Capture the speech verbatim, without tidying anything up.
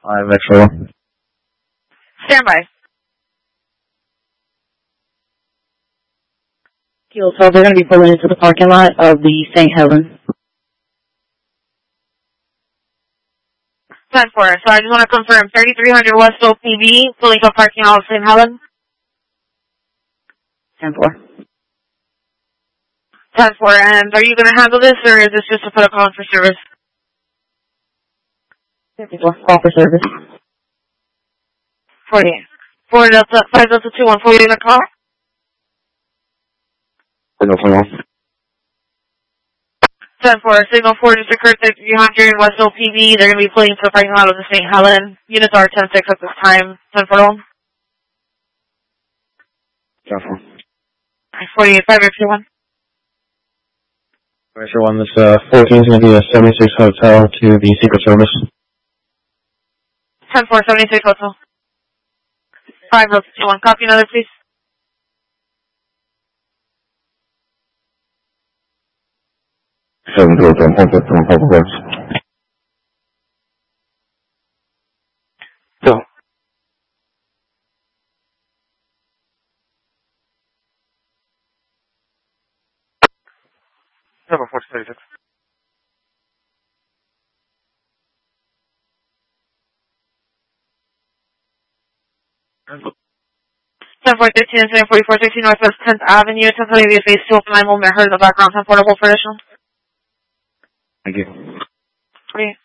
five X-ray. Stand by. Kilo twelve, they're going to be pulling into the parking lot of the Saint Helens. ten four, so I just want to confirm, thirty-three hundred West O P B, pulling to a parking lot of Saint Helens. ten four. ten four, and are you going to handle this, or is this just to put a call in for service? ten four, call for service. forty-eight. four Delta, five Delta two one, forty in the car. Signal four. ten four, signal four just occurred thirty-three hundred West O P B. They're going to be pulling to the parking lot of the Saint Helens. Units are ten six at this time. ten four. ten four. forty-eight, five X one. Pressure one, this uh, fourteen is going to be a seventy-six hotel to the Secret Service. ten four, seventy-six hotel. five Delta two one, copy another, please. seven zero ten, one fifty one, Purple Woods. Go. Number four thirty-six. ten four thirteen and seven forty-four sixteen Northwest tenth Avenue, Pennsylvania, phase two, open line movement, heard in the background, ten four double for additional. Thank you. forty-eight.